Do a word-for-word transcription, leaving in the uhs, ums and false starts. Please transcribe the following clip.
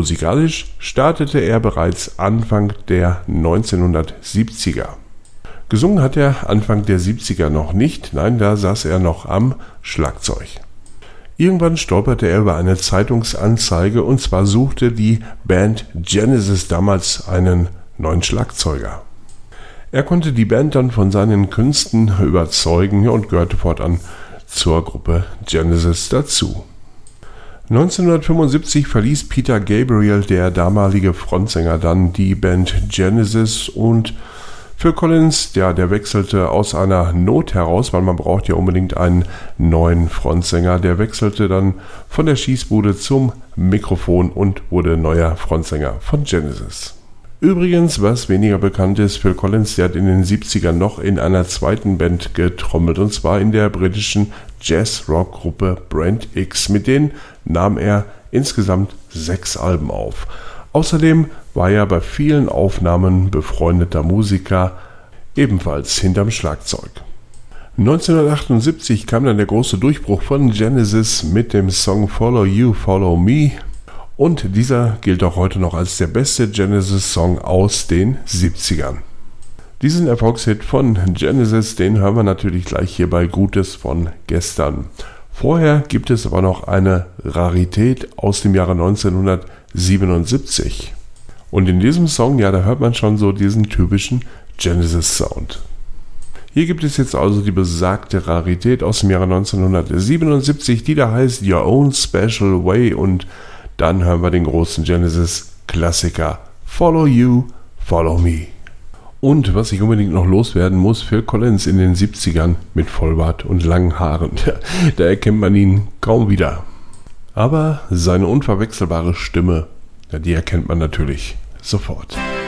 Musikalisch startete er bereits Anfang der neunzehnhundertsiebziger. Gesungen hat er Anfang der siebziger noch nicht, nein, da saß er noch am Schlagzeug. Irgendwann stolperte er über eine Zeitungsanzeige und zwar suchte die Band Genesis damals einen neuen Schlagzeuger. Er konnte die Band dann von seinen Künsten überzeugen und gehörte fortan zur Gruppe Genesis dazu. neunzehnhundertfünfundsiebzig verließ Peter Gabriel, der damalige Frontsänger, dann die Band Genesis und Phil Collins, ja, der wechselte aus einer Not heraus, weil man braucht ja unbedingt einen neuen Frontsänger. Der wechselte dann von der Schießbude zum Mikrofon und wurde neuer Frontsänger von Genesis. Übrigens, was weniger bekannt ist, Phil Collins, der hat in den siebzigern noch in einer zweiten Band getrommelt, und zwar in der britischen Jazz-Rock-Gruppe Brand X. Mit denen nahm er insgesamt sechs Alben auf. Außerdem war er bei vielen Aufnahmen befreundeter Musiker, ebenfalls hinterm Schlagzeug. neunzehnhundertachtundsiebzig kam dann der große Durchbruch von Genesis mit dem Song Follow You, Follow Me. Und dieser gilt auch heute noch als der beste Genesis-Song aus den siebzigern. Diesen Erfolgshit von Genesis, den hören wir natürlich gleich hier bei Gutes von gestern. Vorher gibt es aber noch eine Rarität aus dem Jahre neunzehnhundertsiebenundsiebzig. Und in diesem Song, ja, da hört man schon so diesen typischen Genesis-Sound. Hier gibt es jetzt also die besagte Rarität aus dem Jahre neunzehnhundertsiebenundsiebzig, die da heißt Your Own Special Way, und dann hören wir den großen Genesis-Klassiker Follow You, Follow Me. Und was ich unbedingt noch loswerden muss, Phil Collins in den siebzigern mit Vollbart und langen Haaren. Da erkennt man ihn kaum wieder. Aber seine unverwechselbare Stimme, ja, die erkennt man natürlich sofort.